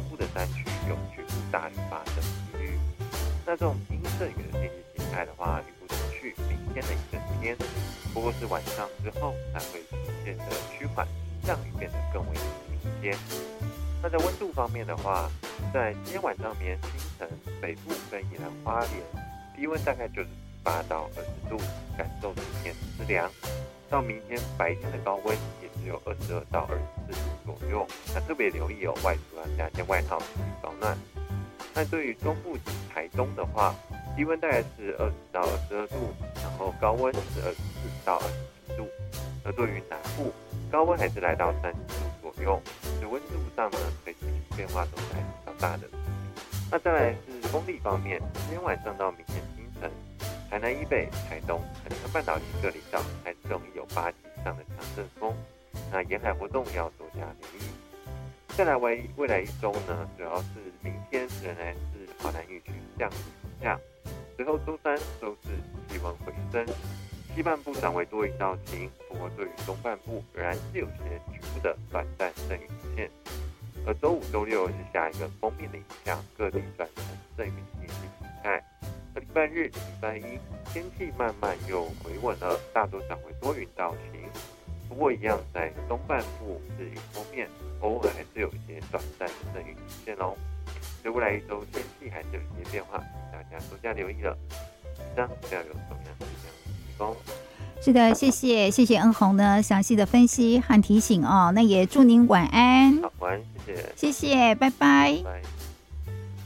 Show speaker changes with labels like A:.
A: 中部的山区有局部大雨发生几率。那这种阴阵雨的天气形态的话，预估持续明天的一整天，不过是晚上之后才会逐渐的趋缓，降雨变得更为明显。那在温度方面的话，在今天晚上清晨北部跟宜兰花莲低温大概就是18到20度，感受明天湿凉。到明天白天的高温也只有22到24度左右。那特别留意外出要加件外套注意保暖。那对于中部及台东的话，低温大概是20到22度，然后高温是24到27度。而对于南部，高温还是来到30度左右，所以温度上呢，随时变化都是还是比较大的。那再来是风力方面，今天晚上到明天清晨，台南以北、台东、恒春半岛及各离岛还是容易有8级以上的强阵风，那沿海活动要多加留意。再来未来一周呢，主要是明天仍然是华南雨区降雨影响，随后周三、周四气温回升，西半部转为多云到晴，不过对于东半部仍然是有些局部的短暂阵雨出现。而周五、周六是下一个锋面的影响，各地转成阵雨天气形态。而礼拜日、礼拜一天气慢慢又回稳了，大多转为多云到晴。不过一样，在东半部是云锋面，偶尔还是有一些短暂的阵雨出现哦。所以未来一周天气还是有一些变化，大家多加留意了。以上是要有同样的提供。
B: 是的，谢谢恩宏呢详细的分析和提醒哦。那也祝您晚安。
A: 好，晚安，谢谢，
B: 谢谢，拜拜。
A: 拜。